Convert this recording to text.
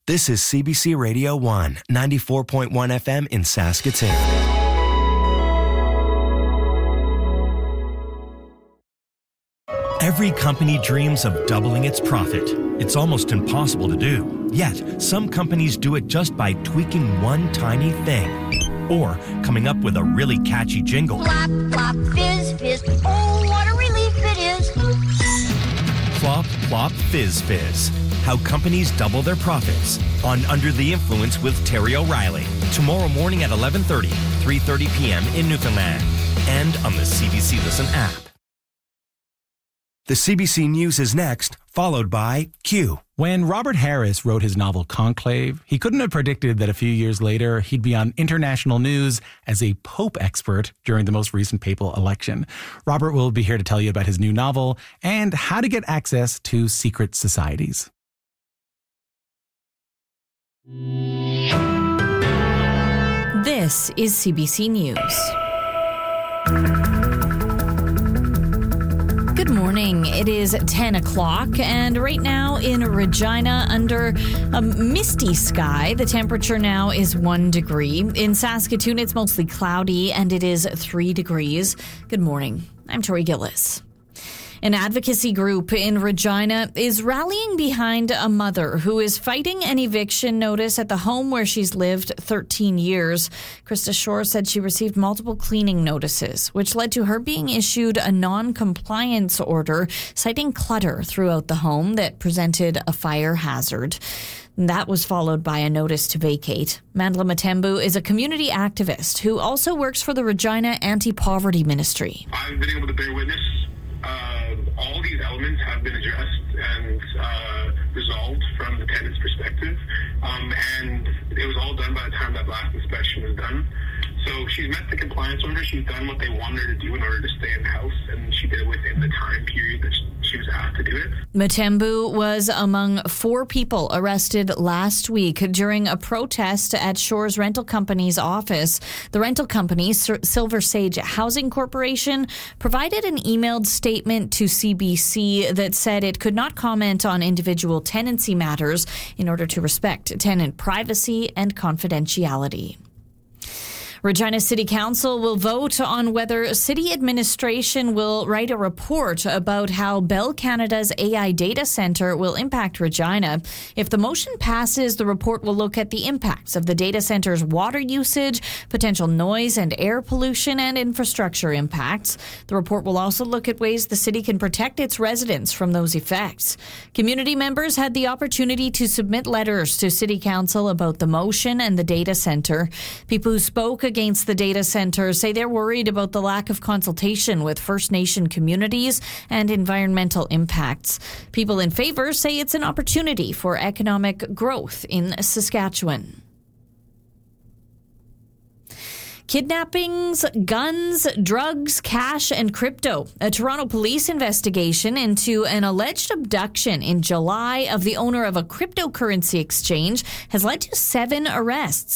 This is CBC Radio 1, 94.1 FM in Saskatoon. Every company dreams of doubling its profit. It's almost impossible to do. Yet, some companies do it just by tweaking one tiny thing. Or coming up with a really catchy jingle. Flop, flop, fizz, fizz. Oh, what a relief it is. Plop, plop, fizz, fizz. How companies double their profits on Under the Influence with Terry O'Reilly. Tomorrow morning at 11:30, 3:30 p.m. in Newfoundland. And on the CBC Listen app. The CBC News is next, followed by Q. When Robert Harris wrote his novel Conclave, he couldn't have predicted that a few years later he'd be on international news as a Pope expert during the most recent papal election. Robert will be here to tell you about his new novel and how to get access to secret societies. This is CBC News. Good morning. It is 10 o'clock, and right now in Regina, under a misty sky, the temperature now is 1 degree. In Saskatoon, it's mostly cloudy, and it is 3 degrees. Good morning. I'm Tori Gillis. An advocacy group in Regina is rallying behind a mother who is fighting an eviction notice at the home where she's lived 13 years. Krista Shore said she received multiple cleaning notices, which led to her being issued a non-compliance order citing clutter throughout the home that presented a fire hazard. That was followed by a notice to vacate. Mandla Matembu is a community activist who also works for the Regina Anti-Poverty Ministry. I've been able to bear witness. All these elements have been addressed and resolved from the tenant's perspective, and it was all done by the time that last inspection was done. So she's met the compliance order. She's done what they wanted her to do in order to stay in the house, and she did it within the time period that she was asked to do it. Matembu was among 4 people arrested last week during a protest at Shore's rental company's office. The rental company, Silver Sage Housing Corporation, provided an emailed statement to CBC that said it could not comment on individual tenancy matters in order to respect tenant privacy and confidentiality. Regina City Council will vote on whether city administration will write a report about how Bell Canada's AI data centre will impact Regina. If the motion passes, the report will look at the impacts of the data centre's water usage, potential noise and air pollution, and infrastructure impacts. The report will also look at ways the city can protect its residents from those effects. Community members had the opportunity to submit letters to City Council about the motion and the data centre. People who spoke against the data centre say they're worried about the lack of consultation with First Nation communities and environmental impacts. People in favour say it's an opportunity for economic growth in Saskatchewan. Kidnappings, guns, drugs, cash, and crypto. A Toronto police investigation into an alleged abduction in July of the owner of a cryptocurrency exchange has led to 7 arrests.